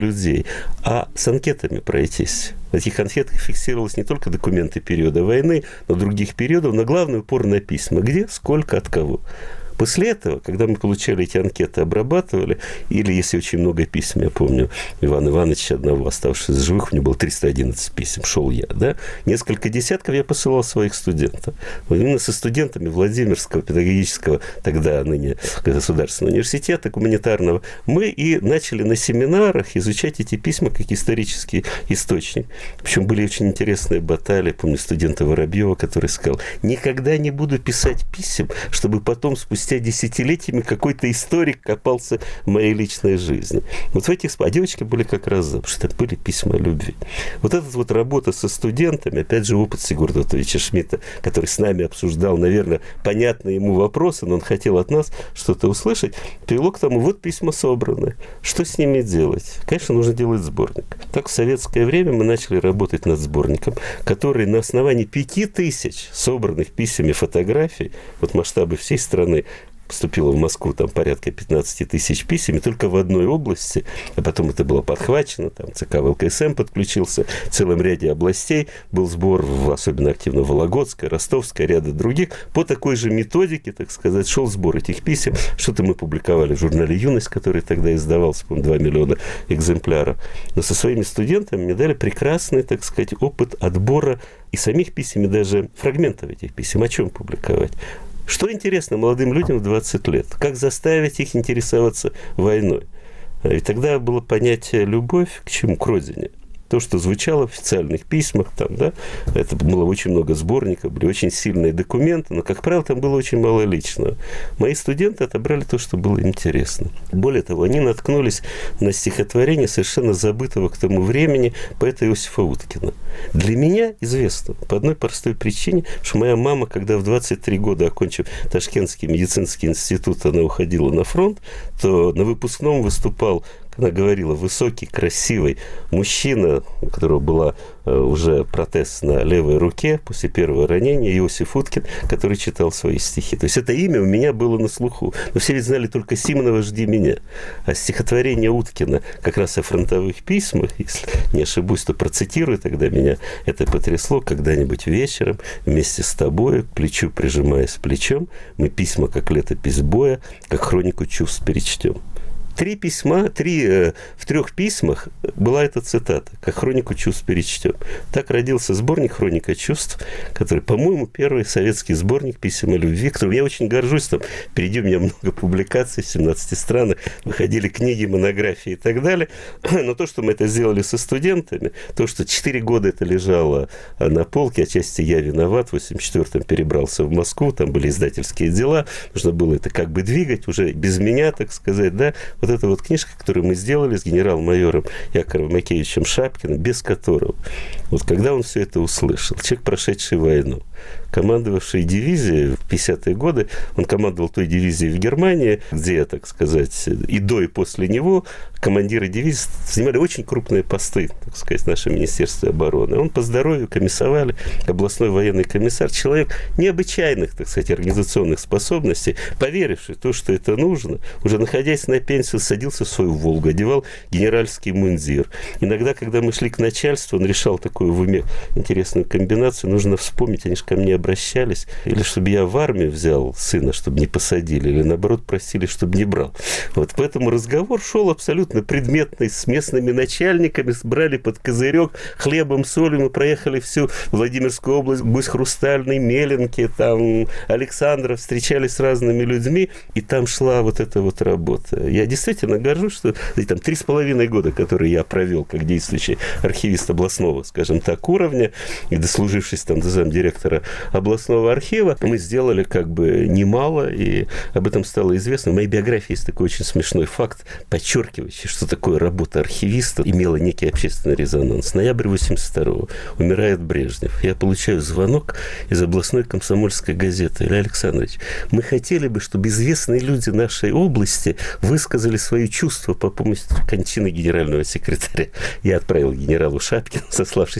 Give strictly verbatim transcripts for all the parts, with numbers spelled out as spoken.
людей, а с анкетами пройтись. На этих анкетах фиксировалось не только документы периода войны, но других периодов, но главный упор на письма. Где, сколько, от кого. После этого, когда мы получали эти анкеты, обрабатывали, или если очень много писем, я помню, Ивана Ивановича одного, оставшегося живых, у него было триста одиннадцать писем, шел я, да, несколько десятков я посылал своих студентов. Вот именно со студентами Владимирского педагогического, тогда ныне Государственного университета гуманитарного, мы и начали на семинарах изучать эти письма как исторический источник. Причем были очень интересные баталии, помню студента Воробьева, который сказал: никогда не буду писать писем, чтобы потом спустя десятилетиями какой-то историк копался в моей личной жизни. Вот в этих... А девочки были как раз за, потому что это были письма любви. Вот эта вот работа со студентами, опять же, опыт Сигурда Отовича Шмидта, который с нами обсуждал, наверное, понятные ему вопросы, но он хотел от нас что-то услышать, привело к тому: вот письма собраны. Что с ними делать? Конечно, нужно делать сборник. Так в советское время мы начали работать над сборником, который на основании пяти тысяч собранных писем и фотографий, вот масштабы всей страны, поступило в Москву там порядка пятнадцать тысяч писем, и только в одной области, а потом это было подхвачено, там ЦК ВЛКСМ подключился, в целом ряде областей был сбор, особенно активно Вологодская, Ростовская, ряда других, по такой же методике, так сказать, шел сбор этих писем. Что-то мы публиковали в журнале «Юность», который тогда издавался, по-моему, два миллиона экземпляров. Но со своими студентами мне дали прекрасный, так сказать, опыт отбора и самих писем, и даже фрагментов этих писем. О чем публиковать? Что интересно молодым людям в двадцать лет? Как заставить их интересоваться войной? И тогда было понятие «любовь» к чему? К родине. То, что звучало в официальных письмах, там, да, это было очень много сборников, были очень сильные документы, но, как правило, там было очень мало личного. Мои студенты отобрали то, что было интересно. Более того, они наткнулись на стихотворение совершенно забытого к тому времени поэта Иосифа Уткина. Для меня известно по одной простой причине, что моя мама, когда в двадцать три года, окончив Ташкентский медицинский институт, она уходила на фронт, то на выпускном выступал, она говорила, высокий, красивый мужчина, у которого была уже протез на левой руке после первого ранения, Иосиф Уткин, который читал свои стихи. То есть это имя у меня было на слуху. Но все ведь знали только Симонова «Жди меня». А стихотворение Уткина как раз о фронтовых письмах, если не ошибусь, то процитирую, тогда меня это потрясло: «Когда-нибудь вечером вместе с тобою, к плечу прижимаясь плечом, мы письма, как летопись боя, как хронику чувств перечтем». Три письма, три, э, в трех письмах была эта цитата: «Как хронику чувств перечтем». Так родился сборник «Хроника чувств», который, по-моему, первый советский сборник писем о любви, которым я очень горжусь. Там впереди у меня много публикаций в семнадцати странах, выходили книги, монографии и так далее. Но то, что мы это сделали со студентами, то, что четыре года это лежало на полке, отчасти я виноват, в восемьдесят четвёртом перебрался в Москву, там были издательские дела, нужно было это как бы двигать уже без меня, так сказать, да. Вот эта вот книжка, которую мы сделали с генерал-майором Яковом Макеевичем Шапкиным, без которого, вот когда он все это услышал, человек, прошедший войну, командовавший дивизией в пятидесятые годы, он командовал той дивизией в Германии, где, так сказать, и до, и после него командиры дивизии занимали очень крупные посты, так сказать, в нашем Министерстве обороны. Он по здоровью комиссовали, областной военный комиссар, человек необычайных, так сказать, организационных способностей, поверивший в то, что это нужно, уже находясь на пенсии, садился в свою «Волгу», одевал генеральский мундир. Иногда, когда мы шли к начальству, он решал такую в уме интересную комбинацию: нужно вспомнить, они же ко мне обращались, или чтобы я в армию взял сына, чтобы не посадили, или наоборот просили, чтобы не брал. Вот поэтому разговор шел абсолютно предметный, с местными начальниками, брали под козырек хлебом, солью, мы проехали всю Владимирскую область, Гусь Хрустальный, Меленки, там Александров, встречались с разными людьми, и там шла вот эта вот работа. Я действительно горжусь, что там три с половиной года, которые я провел как действующий архивист областного, скажем так, уровня, и дослужившись там до замдиректора областного архива, мы сделали как бы немало, и об этом стало известно. В моей биографии есть такой очень смешной факт, подчеркивающий, что такое работа архивиста имела некий общественный резонанс. Ноябрь восемьдесят второго. Умирает Брежнев. Я получаю звонок из областной комсомольской газеты: Илья Александрович, мы хотели бы, чтобы известные люди нашей области высказали свои чувства по поводу кончины генерального секретаря. Я отправил генералу Шапкину, сославшись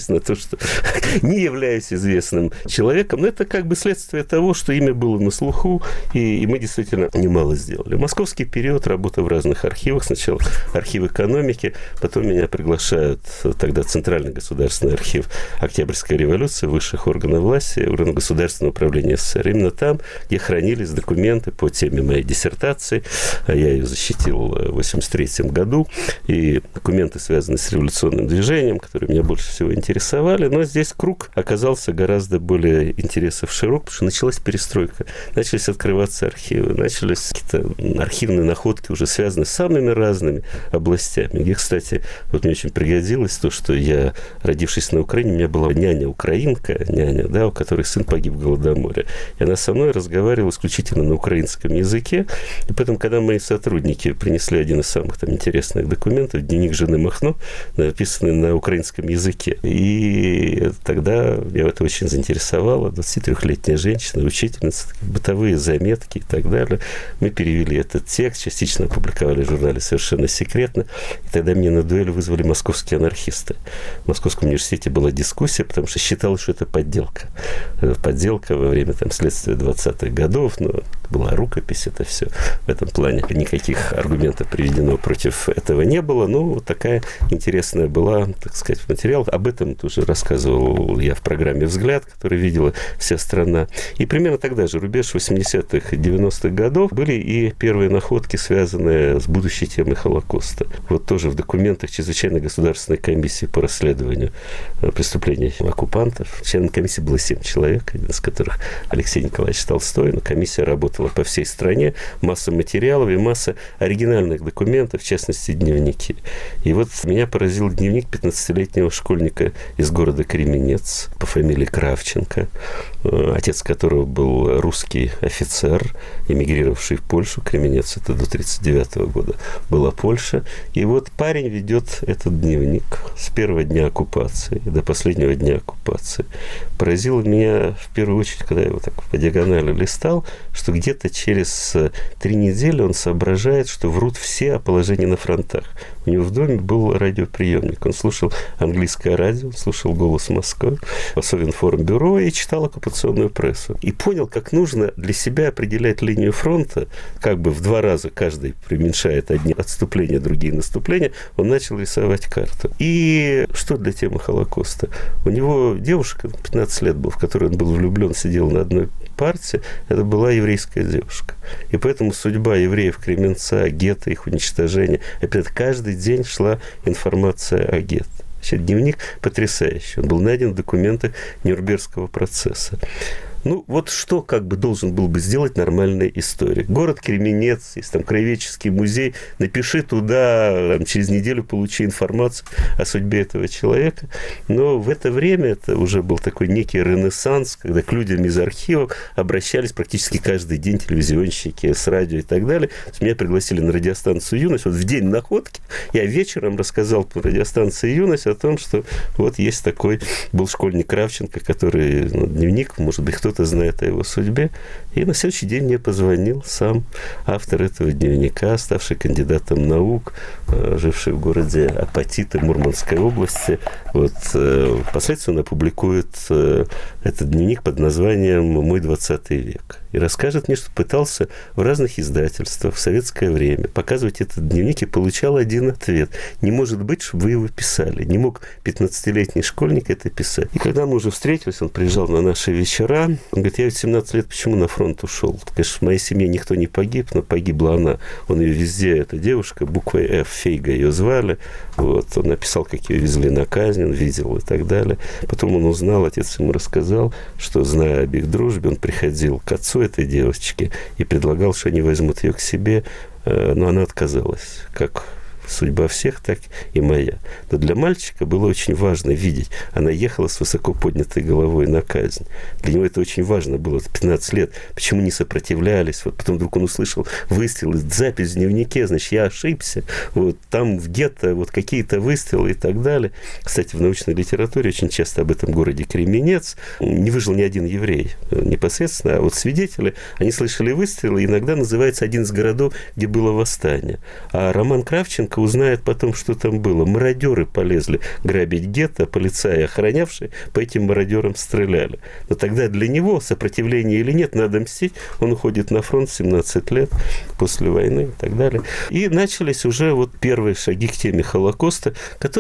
сославшись на то, что не являюсь известным человеком. Но это как бы следствие того, что имя было на слуху, и, и мы действительно немало сделали. В московский период работа в разных архивах. Сначала архив экономики, потом меня приглашают тогда Центральный государственный архив Октябрьской революции, высших органов власти, органов государственного управления СССР. Именно там, где хранились документы по теме моей диссертации. Я ее защитил в восемьдесят третьем году. И документы, связанные с революционным движением, которые меня больше всего интересовали. Но здесь круг оказался гораздо более интересов широк, потому что началась перестройка. Начались открываться архивы, начались какие-то архивные находки, уже связанные с самыми разными областями. Где, кстати, вот мне очень пригодилось то, что я, родившись на Украине, у меня была няня-украинка, няня, да, у которой сын погиб в Голодоморе. И она со мной разговаривала исключительно на украинском языке. И поэтому, когда мои сотрудники принесли один из самых там интересных документов, дневник жены Махно, написанный на украинском языке. И тогда меня это очень заинтересовало. двадцатитрёхлетняя женщина, учительница, бытовые заметки и так далее. Мы перевели этот текст, частично опубликовали в журнале «Совершенно секретно». И тогда меня на дуэль вызвали московские анархисты. В Московском университете была дискуссия, потому что считалось, что это подделка. Подделка во время там, следствия двадцатых годов, но была рукопись, это все. В этом плане никаких аргументов приведено против этого не было. Но вот такая интересная была, так сказать, материал. Об этом тоже рассказывал я в программе «Взгляд», который видела вся страна. И примерно тогда же, рубеж восьмидесятых и девяностых годов, были и первые находки, связанные с будущей темой Холокоста. Вот тоже в документах Чрезвычайной государственной комиссии по расследованию преступлений оккупантов. Членом комиссии было семь человек, один из которых Алексей Николаевич Толстой. Но комиссия работала по всей стране. Масса материалов и масса оригинальных документов, в частности, дневники. И вот меня поразил дневник пятнадцатилетнего школьника из города Кременец по фамилии Кравченко, отец которого был русский офицер, эмигрировавший в Польшу. Кременец — это до тридцать девятого года была Польша. И вот парень ведет этот дневник с первого дня оккупации до последнего дня оккупации. Поразило меня в первую очередь, когда я его так по диагонали листал, что где-то через три недели он соображает, что врут все о положении на фронтах. У него в доме был радиоприемник. Он слушал английское радио, он слушал «Голос Москвы», Совинформбюро и читал оккупационную прессу. И понял, как нужно для себя определять линию фронта, как бы в два раза каждый преуменьшает одни отступления, другие наступления. Он начал рисовать карту. И что для темы Холокоста? У него девушка, пятнадцать лет был, в которую он был влюблен, сидел на одной партии. Это была еврейская девушка. И поэтому судьба евреев Кременца, гетто, их уничтожение, опять каждый день шла информация о гетто. Значит, дневник потрясающий. Он был найден в документах Нюрнбергского процесса. Ну, вот что как бы должен был бы сделать нормальный историк? Город Кременец, есть там краеведческий музей, напиши туда, там, через неделю получи информацию о судьбе этого человека. Но в это время это уже был такой некий ренессанс, когда к людям из архивов обращались практически каждый день телевизионщики с радио и так далее. Меня пригласили на радиостанцию «Юность». Вот в день находки я вечером рассказал по радиостанции «Юность» о том, что вот есть такой был школьник Кравченко, который, ну, дневник, может быть, кто кто-то знает о его судьбе. И на следующий день мне позвонил сам автор этого дневника, ставший кандидатом наук, живший в городе Апатиты Мурманской области. Вот, впоследствии он опубликует этот дневник под названием «Мой двадцатый век». И расскажет мне, что пытался в разных издательствах в советское время показывать этот дневник и получал один ответ. Не может быть, чтобы вы его писали. Не мог пятнадцатилетний школьник это писать. И когда мы уже встретились, он приезжал на наши вечера. Он говорит, я ведь семнадцать лет почему на фронт ушел? Конечно, в моей семье никто не погиб, но погибла она. Он ее везде, эта девушка, буквой F, Фейга ее звали. Вот. Он написал, как ее везли на казнь, он видел и так далее. Потом он узнал, отец ему рассказал, что, зная об их дружбе, он приходил к отцу этой девочки и предлагал, что они возьмут ее к себе, но она отказалась. Как судьба всех, так и моя. Но для мальчика было очень важно видеть. Она ехала с высоко поднятой головой на казнь. Для него это очень важно было. пятнадцать лет. Почему не сопротивлялись? Вот потом вдруг он услышал выстрелы, запись в дневнике, значит, я ошибся. Вот там в гетто вот какие-то выстрелы и так далее. Кстати, в научной литературе очень часто об этом городе Кременец не выжил ни один еврей непосредственно, а вот свидетели, они слышали выстрелы, иногда называется один из городов, где было восстание. А Роман Кравченко узнает потом, что там было. Мародеры полезли грабить гетто, полицаи, охранявшие, по этим мародерам стреляли. Но тогда для него, сопротивление или нет, надо мстить. Он уходит на фронт семнадцать лет после войны и так далее. И начались уже вот первые шаги к теме Холокоста, которые